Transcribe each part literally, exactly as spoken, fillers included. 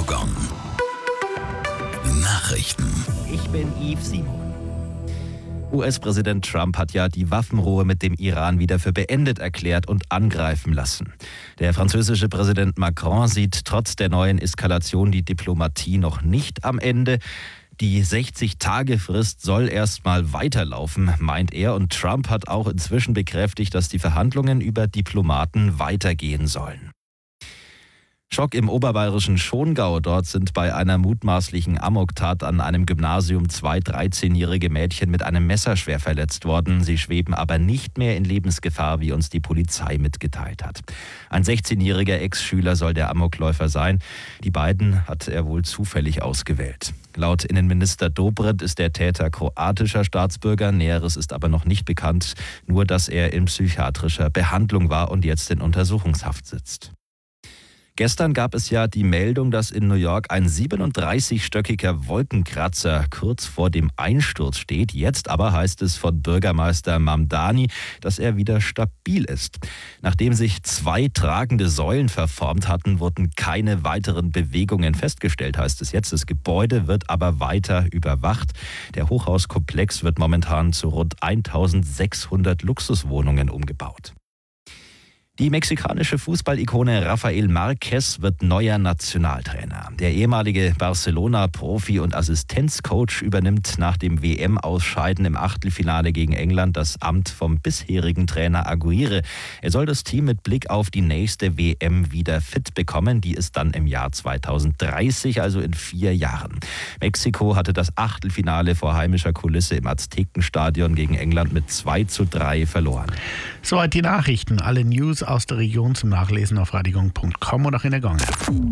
Gong. Nachrichten. Ich bin Yves Simon. U S-Präsident Trump hat ja die Waffenruhe mit dem Iran wieder für beendet erklärt und angreifen lassen. Der französische Präsident Macron sieht trotz der neuen Eskalation die Diplomatie noch nicht am Ende. Die sechzig-Tage-Frist soll erst mal weiterlaufen, meint er. Und Trump hat auch inzwischen bekräftigt, dass die Verhandlungen über Diplomaten weitergehen sollen. Schock im oberbayerischen Schongau. Dort sind bei einer mutmaßlichen Amoktat an einem Gymnasium zwei dreizehnjährige Mädchen mit einem Messer schwer verletzt worden. Sie schweben aber nicht mehr in Lebensgefahr, wie uns die Polizei mitgeteilt hat. Ein sechzehnjähriger Ex-Schüler soll der Amokläufer sein. Die beiden hat er wohl zufällig ausgewählt. Laut Innenminister Dobrindt ist der Täter kroatischer Staatsbürger. Näheres ist aber noch nicht bekannt. Nur, dass er in psychiatrischer Behandlung war und jetzt in Untersuchungshaft sitzt. Gestern gab es ja die Meldung, dass in New York ein siebenunddreißigstöckiger Wolkenkratzer kurz vor dem Einsturz steht. Jetzt aber heißt es von Bürgermeister Mamdani, dass er wieder stabil ist. Nachdem sich zwei tragende Säulen verformt hatten, wurden keine weiteren Bewegungen festgestellt, heißt es jetzt. Das Gebäude wird aber weiter überwacht. Der Hochhauskomplex wird momentan zu rund eintausendsechshundert Luxuswohnungen umgebaut. Die mexikanische Fußballikone Rafael Márquez wird neuer Nationaltrainer. Der ehemalige Barcelona-Profi und Assistenzcoach übernimmt nach dem W M-Ausscheiden im Achtelfinale gegen England das Amt vom bisherigen Trainer Aguirre. Er soll das Team mit Blick auf die nächste W M wieder fit bekommen. Die ist dann im Jahr zweitausenddreißig, also in vier Jahren. Mexiko hatte das Achtelfinale vor heimischer Kulisse im Aztekenstadion gegen England mit zwei zu drei verloren. Soweit die Nachrichten. Alle News aus der Region zum Nachlesen auf radiogong punkt com und auch in der Gong.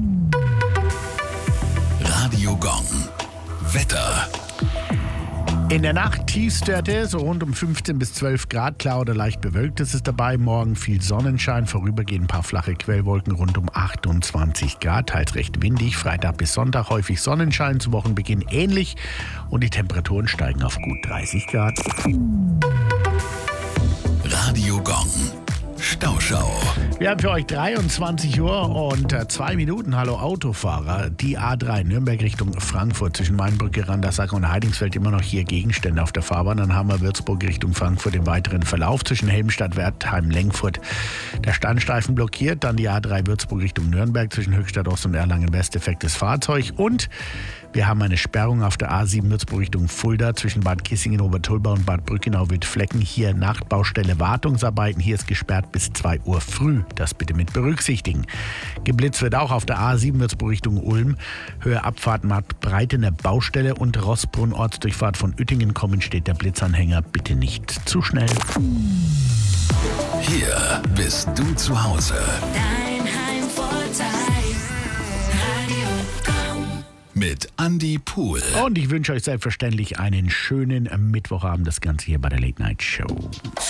Radio Gong. Wetter. In der Nacht Tiefstwerte, so rund um fünfzehn bis zwölf Grad, klar oder leicht bewölkt ist es dabei. Morgen viel Sonnenschein, vorübergehend ein paar flache Quellwolken rund um achtundzwanzig Grad, teils recht windig. Freitag bis Sonntag häufig Sonnenschein, zu Wochenbeginn ähnlich und die Temperaturen steigen auf gut dreißig Grad. Radio Gong. Stauschau. Wir haben für euch dreiundzwanzig Uhr und zwei Minuten. Hallo Autofahrer. Die A drei Nürnberg Richtung Frankfurt zwischen Mainbrücke, Randersack und Heidingsfeld immer noch hier Gegenstände auf der Fahrbahn. Dann haben wir Würzburg Richtung Frankfurt im weiteren Verlauf zwischen Helmstadt, Wertheim, Lengfurt. Der Standstreifen blockiert. Dann die A drei Würzburg Richtung Nürnberg zwischen Höchstadt Ost und Erlangen West, defektes Fahrzeug. Und wir haben eine Sperrung auf der A sieben Würzburg Richtung Fulda zwischen Bad Kissingen, Obertolba und Bad Brückenau-Wittflecken. Hier Nachtbaustelle, Wartungsarbeiten. Hier ist gesperrt bis zwei Uhr früh. Das bitte mit berücksichtigen. Geblitzt wird auch auf der A sieben Würzburg Richtung Ulm. Höhe Abfahrt Markt Breitener Baustelle und Rossbrunn Ortsdurchfahrt von Uettingen kommen steht der Blitzanhänger. Bitte nicht zu schnell. Hier bist du zu Hause. Dein Heimvorteil. Radio Gong. Mit Andi Pohl. Und ich wünsche euch selbstverständlich einen schönen Mittwochabend. Das Ganze hier bei der Late Night Show.